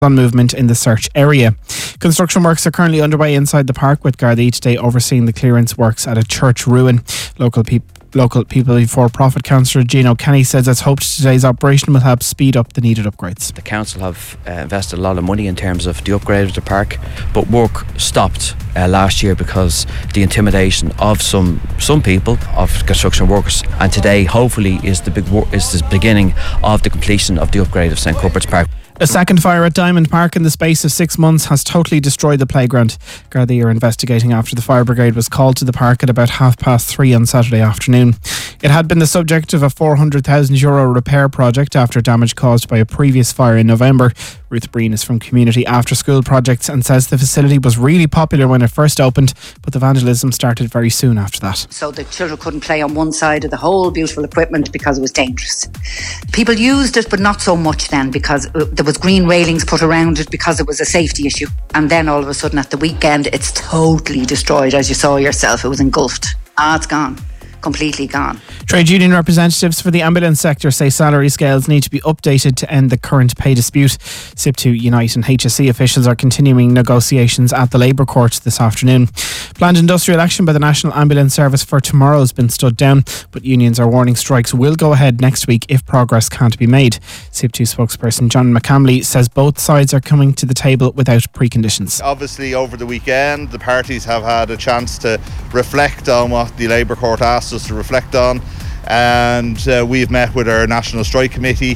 on movement in the search area. Construction works are currently underway inside the park, with Gardaí today overseeing the clearance works at a church ruin. Local People Before Profit councillor Gino Kenny says it's hoped today's operation will help speed up the needed upgrades. The council have invested a lot of money in terms of the upgrade of the park, but work stopped last year because the intimidation of some people, of construction workers, and today hopefully is the beginning of the completion of the upgrade of St Cuthbert's Park. A second fire at Diamond Park in the space of 6 months has totally destroyed the playground. Gardaí are investigating after the fire brigade was called to the park at about 3:30 on Saturday afternoon. It had been the subject of a €400,000 repair project after damage caused by a previous fire in November. Ruth Breen is from Community After School Projects and says the facility was really popular when it first opened, but the vandalism started very soon after that. So the children couldn't play on one side of the whole beautiful equipment because it was dangerous. People used it, but not so much then, because there was green railings put around it because it was a safety issue. And then all of a sudden at the weekend, it's totally destroyed, as you saw yourself. It was engulfed. It's gone. Completely gone. Trade union representatives for the ambulance sector say salary scales need to be updated to end the current pay dispute. SIP2, Unite and HSE officials are continuing negotiations at the Labour Court this afternoon. Planned industrial action by the National Ambulance Service for tomorrow has been stood down, but unions are warning strikes will go ahead next week if progress can't be made. SIP2 spokesperson John McCamley says both sides are coming to the table without preconditions. Obviously over the weekend the parties have had a chance to reflect on what the Labour Court asked us to reflect on, and we've met with our National Strike Committee.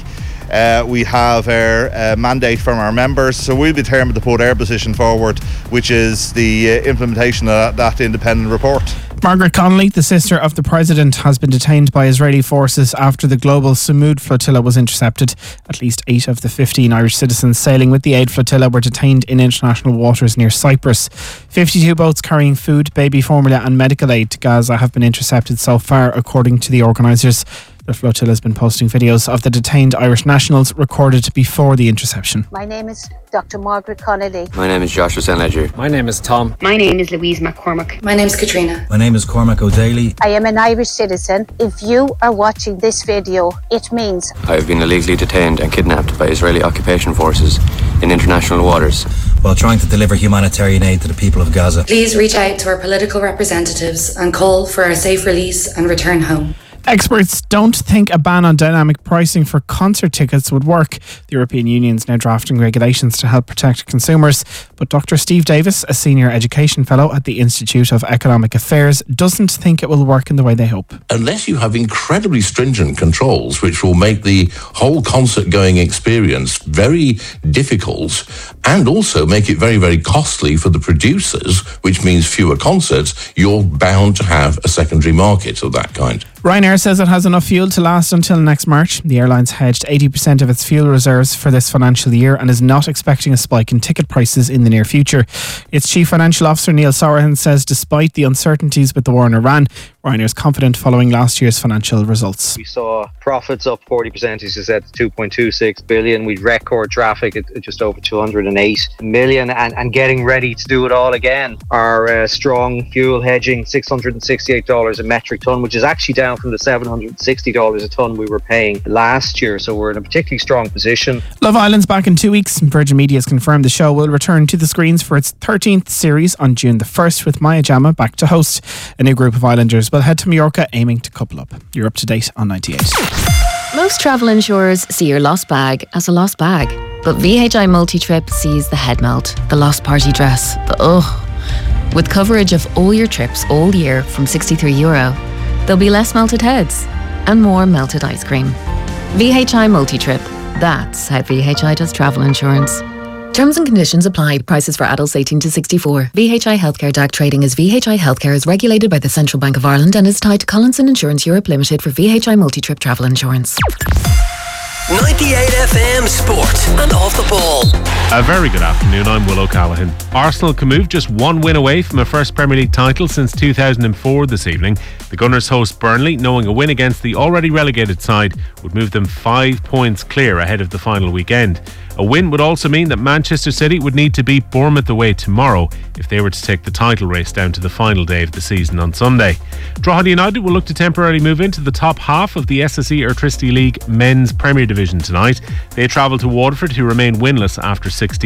We have our mandate from our members, so we'll be determined to put our position forward, which is the implementation of that independent report. Margaret Connolly, the sister of the President, has been detained by Israeli forces after the global Samud flotilla was intercepted. At least 8 of the 15 Irish citizens sailing with the aid flotilla were detained in international waters near Cyprus. 52 boats carrying food, baby formula and medical aid to Gaza have been intercepted so far, according to the organisers. The flotilla has been posting videos of the detained Irish nationals recorded before the interception. My name is Dr. Margaret Connolly. My name is Joshua St. Ledger. My name is Tom. My name is Louise McCormack. My name is Katrina. My name is Cormac O'Daly. I am an Irish citizen. If you are watching this video, it means I have been illegally detained and kidnapped by Israeli occupation forces in international waters while trying to deliver humanitarian aid to the people of Gaza. Please reach out to our political representatives and call for our safe release and return home. Experts don't think a ban on dynamic pricing for concert tickets would work. The European Union is now drafting regulations to help protect consumers. But Dr. Steve Davis, a senior education fellow at the Institute of Economic Affairs, doesn't think it will work in the way they hope. Unless you have incredibly stringent controls, which will make the whole concert-going experience very difficult and also make it very, very costly for the producers, which means fewer concerts, you're bound to have a secondary market of that kind. Ryanair says it has enough fuel to last until next March. The airline's hedged 80% of its fuel reserves for this financial year and is not expecting a spike in ticket prices in the near future. Its chief financial officer Neil Sorahan says despite the uncertainties with the war in Iran, Ryanair is confident following last year's financial results. We saw profits up 40%, as you said, to 2.26 billion. We'd record traffic at just over 208 million and getting ready to do it all again. Our strong fuel hedging, $668 a metric tonne, which is actually down from the $760 a tonne we were paying last year. So we're in a particularly strong position. Love Island's back in 2 weeks. Virgin Media has confirmed the show will return to the screens for its 13th series on June the 1st, with Maya Jama back to host. A new group of Islanders will head to Mallorca aiming to couple up. You're up to date on 98. Most travel insurers see your lost bag as a lost bag, but VHI Multi-Trip sees the head melt, the lost party dress, the With coverage of all your trips all year from €63, there'll be less melted heads and more melted ice cream. VHI Multi-Trip. That's how VHI does travel insurance. Terms and conditions apply. Prices for adults 18 to 64. VHI Healthcare DAC trading as VHI Healthcare is regulated by the Central Bank of Ireland and is tied to Collinson Insurance Europe Limited for VHI Multi-Trip travel insurance. 98 FM Sport and Off the Ball. A very good afternoon, I'm Will O'Callaghan. Arsenal can move just one win away from a first Premier League title since 2004 this evening. The Gunners host Burnley, knowing a win against the already relegated side would move them 5 points clear ahead of the final weekend. A win would also mean that Manchester City would need to beat Bournemouth away tomorrow if they were to take the title race down to the final day of the season on Sunday. Drogheda United will look to temporarily move into the top half of the SSE Airtricity League Men's Premier Division tonight. They travel to Waterford, who remain winless after 16